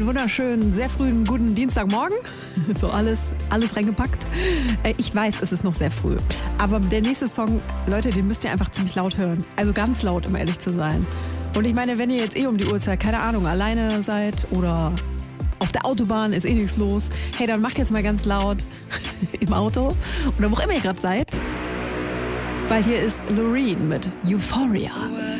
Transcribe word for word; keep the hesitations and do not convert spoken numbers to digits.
Einen wunderschönen, sehr frühen, guten Dienstagmorgen. So alles, alles reingepackt. Ich weiß, es ist noch sehr früh. Aber der nächste Song, Leute, den müsst ihr einfach ziemlich laut hören. Also ganz laut, um ehrlich zu sein. Und ich meine, wenn ihr jetzt eh um die Uhrzeit, keine Ahnung, alleine seid oder auf der Autobahn, ist eh nichts los. Hey, dann macht jetzt mal ganz laut im Auto oder wo auch immer ihr gerade seid. Weil hier ist Loreen mit Euphoria.